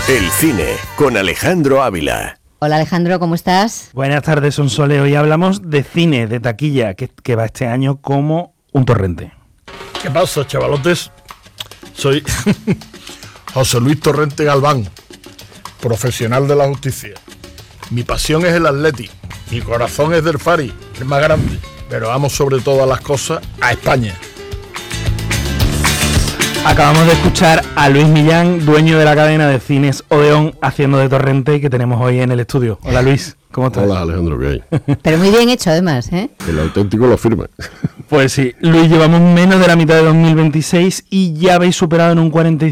El cine con Alejandro Ávila. Hola Alejandro, ¿cómo estás? Buenas tardes, Sonsoles. Hoy hablamos de cine, de taquilla, que va este año como un torrente. ¿Qué pasa, chavalotes? Soy José Luis Torrente Galván, profesional de la justicia. Mi pasión es el Atleti, mi corazón es del Fari, el más grande, pero amo sobre todas las cosas a España. Acabamos de escuchar a Luis Millán, dueño de la cadena de cines Odeón, haciendo de torrente, que tenemos hoy en el estudio. Hola Luis, ¿cómo estás? Hola Alejandro, ¿qué hay? Pero muy bien hecho además, ¿eh? El auténtico lo firma. Pues sí, Luis, llevamos menos de la mitad de 2026 y ya habéis superado en un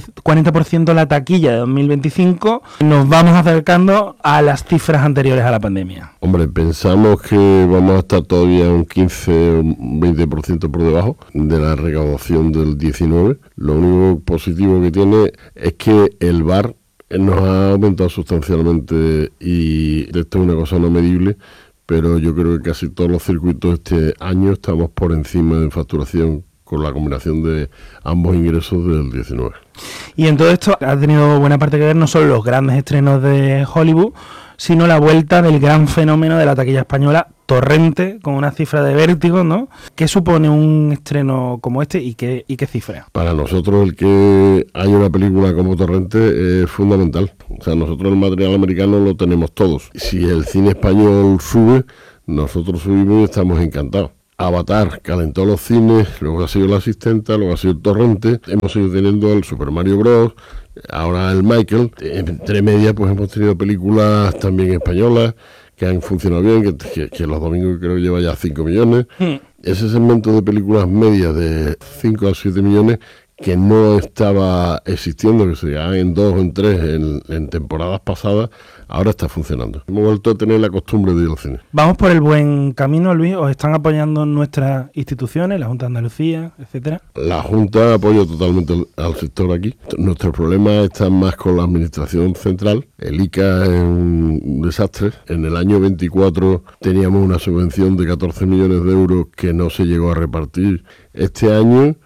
40% la taquilla de 2025. Nos vamos acercando a las cifras anteriores a la pandemia. Hombre, pensamos que vamos a estar todavía un 15 o un 20% por debajo de la recaudación del 19. Lo único positivo que tiene es que el VAR nos ha aumentado sustancialmente y esto es una cosa no medible, pero yo creo que casi todos los circuitos este año estamos por encima de facturación con la combinación de ambos ingresos del 19. Y en todo esto ha tenido buena parte que ver no solo los grandes estrenos de Hollywood, sino la vuelta del gran fenómeno de la taquilla española, Torrente, con una cifra de vértigo, ¿no? ¿Qué supone un estreno como este y qué cifra? Para nosotros el que haya una película como Torrente es fundamental. O sea, nosotros el material americano lo tenemos todos. Si el cine español sube, nosotros subimos y estamos encantados. Avatar calentó los cines, luego ha sido La Asistenta, luego ha sido el Torrente, hemos ido teniendo el Super Mario Bros., ahora el Michael. Entre medias pues hemos tenido películas también españolas que han funcionado bien, que los domingos creo que lleva ya 5 millones. Ese segmento de películas medias de 5 a 7 millones que no estaba existiendo, que se llegaban en 2 o en 3 en temporadas pasadas, ahora está funcionando. Hemos vuelto a tener la costumbre de ir al cine. Vamos por el buen camino, Luis. ¿Os están apoyando nuestras instituciones, la Junta de Andalucía, etcétera? La Junta apoya totalmente al sector aquí. Nuestros problemas están más con la administración central. El ICA es un desastre. En el año 24 teníamos una subvención de 14 millones de euros que no se llegó a repartir. Este año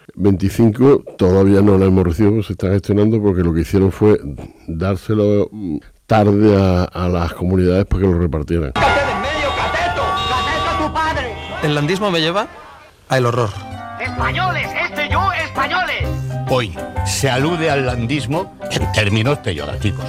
25 todavía no la hemos recibido, se está gestionando porque lo que hicieron fue dárselo tarde a las comunidades para que lo repartieran. ¡Cállate en medio, cateto! ¡Cateto tu padre! El landismo me lleva al horror. ¡Españoles! ¡Españoles! Hoy se alude al landismo en términos peyorativos.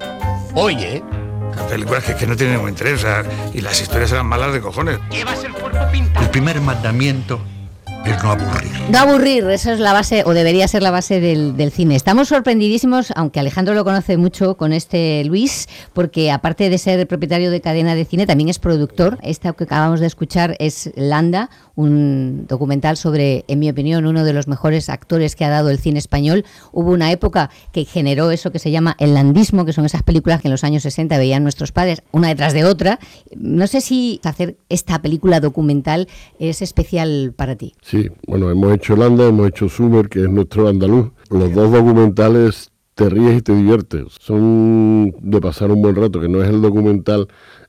Oye, películas que no tienen ningún interés, o sea, y las historias eran malas de cojones. Llevas el cuerpo pintado. el primer mandamiento es no aburrir. No aburrir, eso es la base, o debería ser la base del cine. Estamos sorprendidísimos, aunque Alejandro lo conoce mucho, con este Luis, porque aparte de ser propietario de cadena de cine, también es productor. Esta que acabamos de escuchar es Landa, un documental sobre, en mi opinión, uno de los mejores actores que ha dado el cine español. Hubo una época que generó eso que se llama el landismo, que son esas películas que en los años 60 veían nuestros padres, una detrás de otra. No sé si hacer esta película documental es especial para ti. Sí, bueno, hemos hecho Landa, hemos hecho Sumer, que es nuestro andaluz. Los dos documentales te ríes y te diviertes. Son de pasar un buen rato, que no es el documental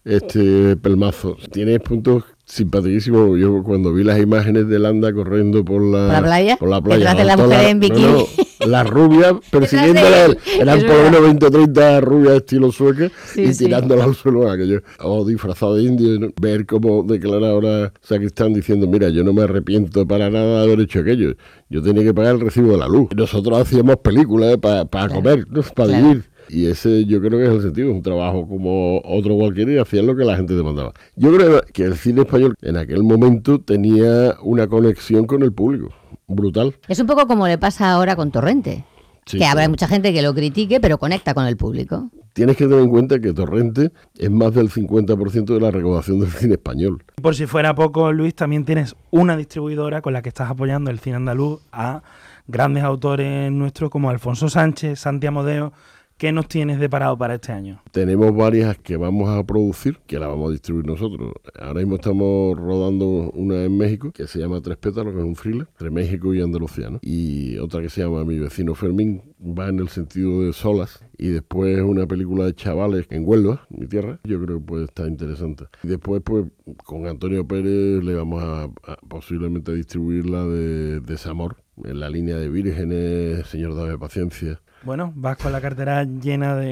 pelmazo. Tiene puntos simpaticísimos. Yo cuando vi las imágenes de Landa corriendo por la playa, detrás de la toda mujer en bikini. Las rubias persiguiéndola, eran por lo menos 20 o 30 rubias estilo sueca, sí, y tirándola al suelo, aquello, disfrazado de indio, ¿no? Ver cómo declara ahora Sacristán diciendo, mira, yo no me arrepiento para nada de haber hecho aquello, yo tenía que pagar el recibo de la luz. Nosotros hacíamos películas para comer, ¿no? Para vivir. Y ese yo creo que es el sentido, un trabajo como otro cualquiera y hacían lo que la gente demandaba. Yo creo que el cine español en aquel momento tenía una conexión con el público brutal. Es un poco como le pasa ahora con Torrente, sí, que habrá mucha gente que lo critique, pero conecta con el público. Tienes que tener en cuenta que Torrente es más del 50% de la recaudación del cine español. Por si fuera poco, Luis, también tienes una distribuidora con la que estás apoyando el cine andaluz a grandes autores nuestros como Alfonso Sánchez, Santi Amodeo. ¿Qué nos tienes deparado para este año? Tenemos varias que vamos a producir, que las vamos a distribuir nosotros. Ahora mismo estamos rodando una en México, que se llama Tres Pétalos, que es un thriller, entre México y Andalucía, ¿no? Y otra que se llama Mi vecino Fermín, va en el sentido de solas. Y después una película de chavales en Huelva, mi tierra. Yo creo que puede estar interesante. Y después, pues, con Antonio Pérez le vamos a posiblemente a distribuir la de Desamor, en la línea de Vírgenes, Señor dame paciencia. Bueno, vas con la cartera llena de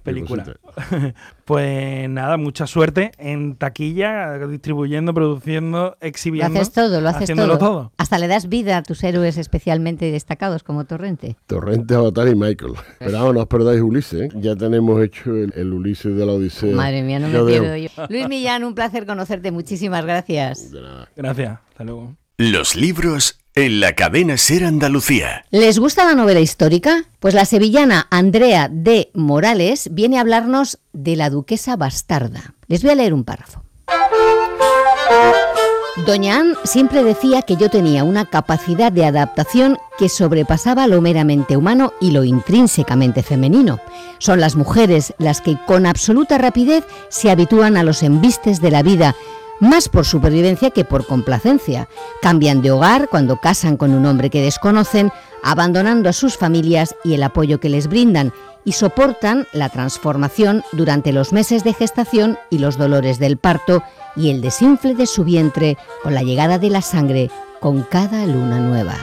película. Pues nada, mucha suerte en taquilla, distribuyendo, produciendo, exhibiendo. Lo haces todo, haciéndolo todo. Hasta le das vida a tus héroes especialmente destacados como Torrente. Torrente, Avatar y Michael. Pero vamos, no os perdáis Ulises, ¿eh? Ya tenemos hecho el Ulises de la Odisea. Madre mía, no me pierdo yo. Luis Millán, un placer conocerte. Muchísimas gracias. De nada. Gracias, hasta luego. Los libros en la cadena SER Andalucía. ¿Les gusta la novela histórica? Pues la sevillana Andrea de Morales viene a hablarnos de la duquesa bastarda. Les voy a leer un párrafo. Doña Anne siempre decía que yo tenía una capacidad de adaptación que sobrepasaba lo meramente humano y lo intrínsecamente femenino. Son las mujeres las que con absoluta rapidez se habitúan a los embistes de la vida, más por supervivencia que por complacencia. Cambian de hogar cuando casan con un hombre que desconocen, abandonando a sus familias y el apoyo que les brindan, y soportan la transformación durante los meses de gestación y los dolores del parto y el desinfle de su vientre con la llegada de la sangre con cada luna nueva.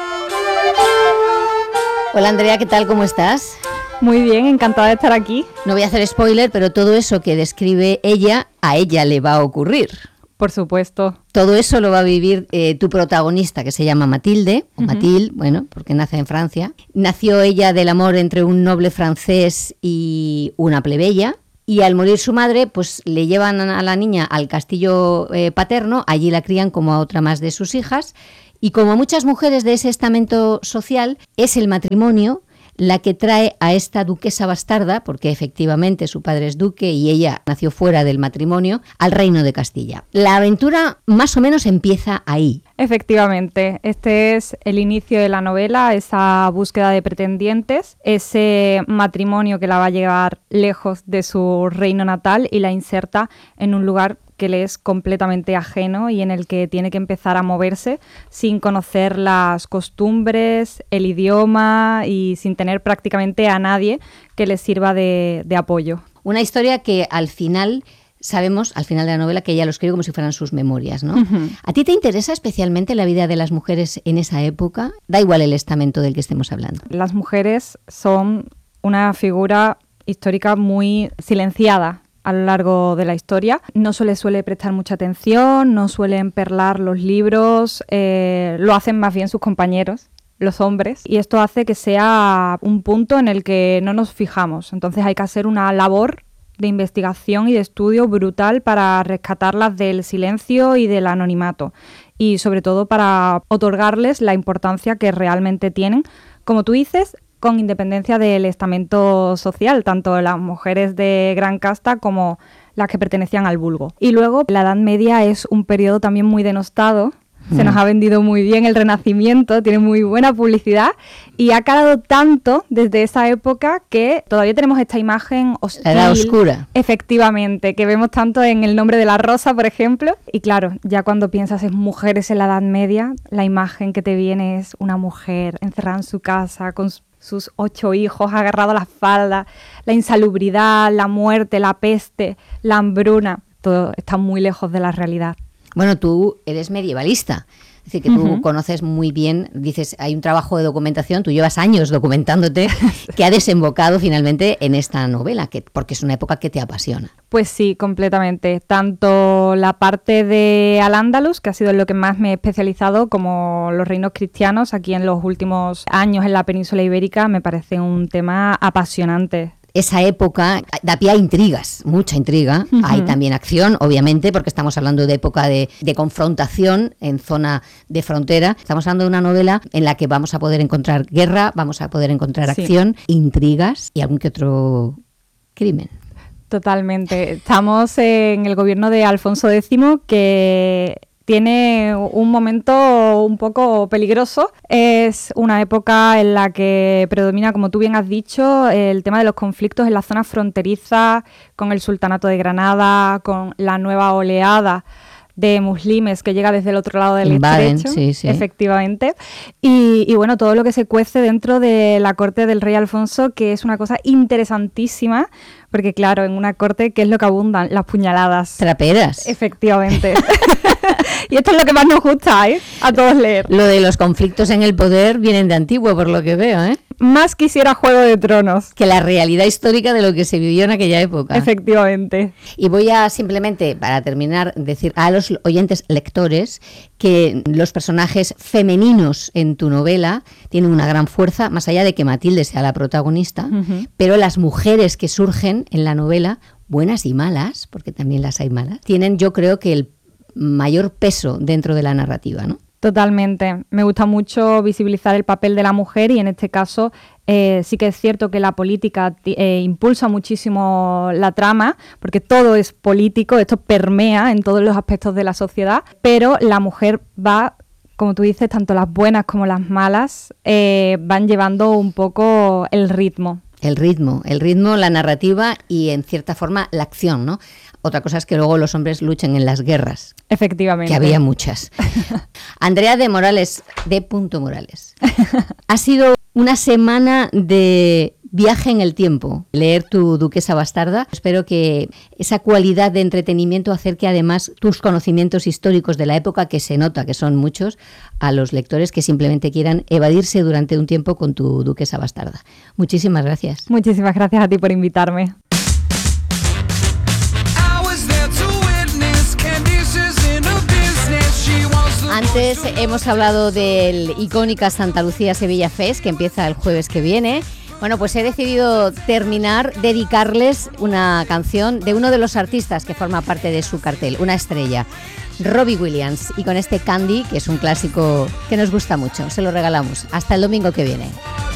Hola Andrea, ¿qué tal? ¿Cómo estás? Muy bien, encantada de estar aquí. No voy a hacer spoiler, pero todo eso que describe ella, a ella le va a ocurrir. Por supuesto. Todo eso lo va a vivir tu protagonista, que se llama Matilde, o Mathilde, bueno, porque nace en Francia. Nació ella del amor entre un noble francés y una plebeya, y al morir su madre, pues le llevan a la niña al castillo paterno, allí la crían como a otra más de sus hijas, y como muchas mujeres de ese estamento social, es el matrimonio la que trae a esta duquesa bastarda, porque efectivamente su padre es duque y ella nació fuera del matrimonio, al reino de Castilla. La aventura más o menos empieza ahí. Efectivamente, este es el inicio de la novela, esa búsqueda de pretendientes, ese matrimonio que la va a llevar lejos de su reino natal y la inserta en un lugar que le es completamente ajeno y en el que tiene que empezar a moverse sin conocer las costumbres, el idioma y sin tener prácticamente a nadie que le sirva de apoyo. Una historia que al final sabemos, al final de la novela, que ella lo escribe como si fueran sus memorias, ¿no? Uh-huh. ¿A ti te interesa especialmente la vida de las mujeres en esa época? Da igual el estamento del que estemos hablando. Las mujeres son una figura histórica muy silenciada a lo largo de la historia. No se les suele prestar mucha atención, no suelen perlar los libros, lo hacen más bien sus compañeros, los hombres, y esto hace que sea un punto en el que no nos fijamos. Entonces hay que hacer una labor de investigación y de estudio brutal para rescatarlas del silencio y del anonimato, y sobre todo para otorgarles la importancia que realmente tienen, como tú dices, con independencia del estamento social, tanto las mujeres de gran casta como las que pertenecían al vulgo. Y luego la Edad Media es un periodo también muy denostado. Se nos ha vendido muy bien el Renacimiento, tiene muy buena publicidad y ha calado tanto desde esa época que todavía tenemos esta imagen hostil. La Edad Oscura. Efectivamente, que vemos tanto en El nombre de la rosa, por ejemplo. Y claro, ya cuando piensas en mujeres en la Edad Media, la imagen que te viene es una mujer encerrada en su casa con sus 8 hijos, agarrado a la falda, la insalubridad, la muerte, la peste, la hambruna. Todo está muy lejos de la realidad. Bueno, tú eres medievalista, es decir, que tú conoces muy bien, dices, hay un trabajo de documentación, tú llevas años documentándote, que ha desembocado finalmente en esta novela, porque es una época que te apasiona. Pues sí, completamente. Tanto la parte de Al-Ándalus, que ha sido en lo que más me he especializado, como los reinos cristianos aquí en los últimos años en la península ibérica, me parece un tema apasionante. Esa época da pie a intrigas, mucha intriga. Uh-huh. Hay también acción, obviamente, porque estamos hablando de época de confrontación en zona de frontera. Estamos hablando de una novela en la que vamos a poder encontrar guerra, vamos a poder encontrar acción, intrigas y algún que otro crimen. Totalmente. Estamos en el gobierno de Alfonso X, que tiene un momento un poco peligroso. Es una época en la que predomina, como tú bien has dicho, el tema de los conflictos en la zona fronteriza con el Sultanato de Granada, con la nueva oleada de muslimes que llega desde el otro lado del estrecho, sí. Efectivamente, y bueno, todo lo que se cuece dentro de la corte del rey Alfonso, que es una cosa interesantísima, porque claro, en una corte, ¿qué es lo que abundan? Las puñaladas. Traperas. Efectivamente. Y esto es lo que más nos gusta, a todos leer. Lo de los conflictos en el poder vienen de antiguo, por lo que veo, más quisiera Juego de Tronos. Que la realidad histórica de lo que se vivió en aquella época. Efectivamente. Y voy a simplemente, para terminar, decir a los oyentes lectores que los personajes femeninos en tu novela tienen una gran fuerza, más allá de que Matilde sea la protagonista, pero las mujeres que surgen en la novela, buenas y malas, porque también las hay malas, tienen, yo creo, que el mayor peso dentro de la narrativa, ¿no? Totalmente. Me gusta mucho visibilizar el papel de la mujer y en este caso sí que es cierto que la política impulsa muchísimo la trama, porque todo es político, esto permea en todos los aspectos de la sociedad, pero la mujer va, como tú dices, tanto las buenas como las malas van llevando un poco el ritmo. El ritmo, la narrativa y en cierta forma la acción, ¿no? Otra cosa es que luego los hombres luchen en las guerras. Efectivamente. Que había muchas. Andrea de Morales, de Morales. Ha sido una semana de viaje en el tiempo, leer tu Duquesa Bastarda. Espero que esa cualidad de entretenimiento acerque además tus conocimientos históricos de la época, que se nota que son muchos, a los lectores que simplemente quieran evadirse durante un tiempo con tu Duquesa Bastarda. Muchísimas gracias. Muchísimas gracias a ti por invitarme. Antes hemos hablado del icónica Santa Lucía Sevilla Fest, que empieza el jueves que viene. Bueno, pues he decidido dedicarles una canción de uno de los artistas que forma parte de su cartel, una estrella, Robbie Williams, y con este Candy, que es un clásico que nos gusta mucho. Se lo regalamos. Hasta el domingo que viene.